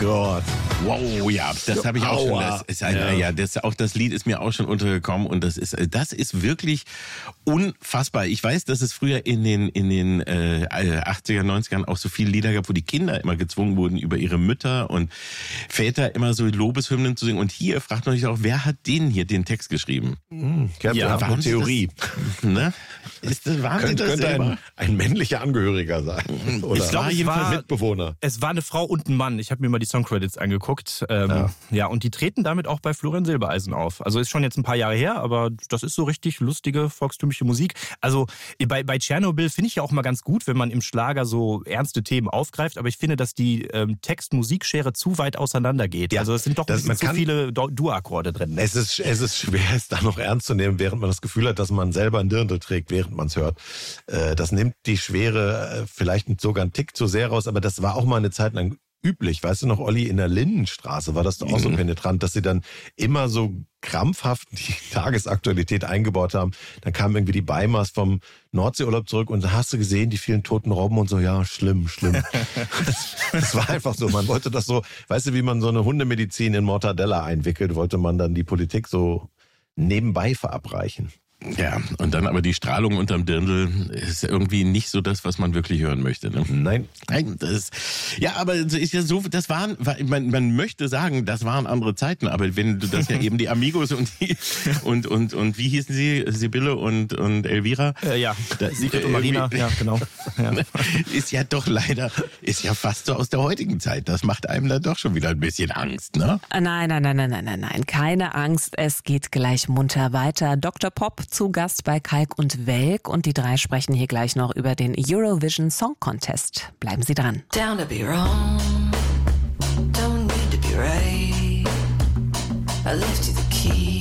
Gott. Wow, ja, das habe ich auch schon. Das ist das Lied ist mir auch schon untergekommen und das ist wirklich unfassbar. Ich weiß, dass es früher in den 80er, 90ern auch so viele Lieder gab, wo die Kinder immer gezwungen wurden, über ihre Mütter und Väter immer so Lobeshymnen zu singen. Und hier fragt man sich auch, wer hat den Text geschrieben? Ja, eine Theorie. Ne? Könnte ein männlicher Angehöriger sein. Oder Ich glaube, jedenfalls Mitbewohner. Es war eine Frau und ein Mann. Ich habe mir mal die Songcredits angeguckt. Und die treten damit auch bei Florian Silbereisen auf. Also ist schon jetzt ein paar Jahre her, aber das ist so richtig lustige, volkstümliche Musik. Also bei Tschernobyl finde ich ja auch mal ganz gut, wenn man im Schlager so ernste Themen aufgreift, aber ich finde, dass die Text-Musik-Schere zu weit auseinander geht. Ja, also es sind doch zu viele Dur-Akkorde drin. Es ist schwer, es da noch ernst zu nehmen, während man das Gefühl hat, dass man selber ein Dirndl trägt, während man es hört. Das nimmt die Schwere vielleicht sogar einen Tick zu sehr raus, aber das war auch mal eine Zeit lang üblich. Weißt du noch, Olli, in der Lindenstraße war das doch auch so penetrant, dass sie dann immer so krampfhaft die Tagesaktualität eingebaut haben. Dann kamen irgendwie die Beimers vom Nordseeurlaub zurück und da hast du gesehen, die vielen toten Robben und so, ja, schlimm. Das war einfach so. Man wollte das so, weißt du, wie man so eine Hundemedizin in Mortadella einwickelt, wollte man dann die Politik so nebenbei verabreichen. Ja, und dann aber die Strahlung unterm Dirndl ist irgendwie nicht so das, was man wirklich hören möchte. Ne? Nein, aber es ist ja so, man möchte sagen, das waren andere Zeiten, aber wenn du das ja eben die Amigos und wie hießen sie, Sibylle und Elvira? Sigrid und Marina, ja, genau. Ja. Ist ja doch leider, ist ja fast so aus der heutigen Zeit. Das macht einem dann doch schon wieder ein bisschen Angst, ne? Nein, keine Angst, es geht gleich munter weiter. Dr. Pop zu Gast bei Kalk und Welk und die drei sprechen hier gleich noch über den Eurovision Song Contest. Bleiben Sie dran. Down to be wrong, don't need to be right. I left you the key.